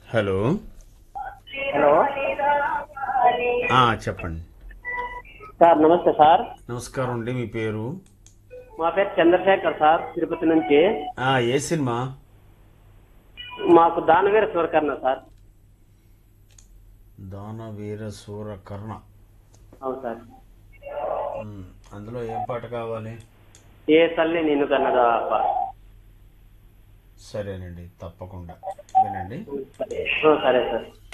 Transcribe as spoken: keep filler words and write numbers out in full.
Hello. Hello ఆ, చెప్పండి. Sir, నమస్తే సార్. నమస్కారం అండి. మీ పేరు? మా పేరు చంద్రశేఖర్ సార్, తిరుపతి నుంచి. ఆ, ఏ సినిమా? మాకు దానవీర సూరకర్ణ సార్. దానవీర సూర కర్ణ. అవును సార్. ఉమ్, అందులో ఏం పాట కావాలి? ఏ తల్లి నిన్ను కన్నదా అప్ప. సరేనండి, తప్పకుండా వినండి. సరే సార్.